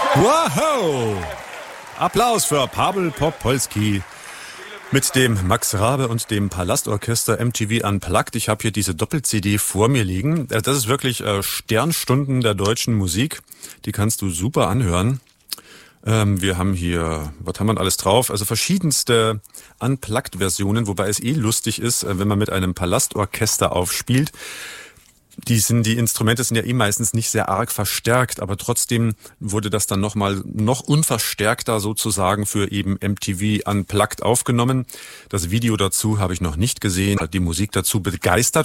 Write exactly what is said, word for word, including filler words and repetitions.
Wow! Applaus für Paweł Popolski mit dem Max Rabe und dem Palastorchester M T V Unplugged. Ich habe hier diese Doppel-C D vor mir liegen. Das ist wirklich äh, Sternstunden der deutschen Musik. Die kannst du super anhören. Ähm, wir haben hier, was haben wir alles drauf? Also verschiedenste Unplugged-Versionen, wobei es eh lustig ist, äh, wenn man mit einem Palastorchester aufspielt. Die sind, die Instrumente sind ja eh meistens nicht sehr arg verstärkt, aber trotzdem wurde das dann nochmal noch unverstärkter sozusagen für eben M T V Unplugged aufgenommen. Das Video dazu habe ich noch nicht gesehen, die Musik dazu begeistert.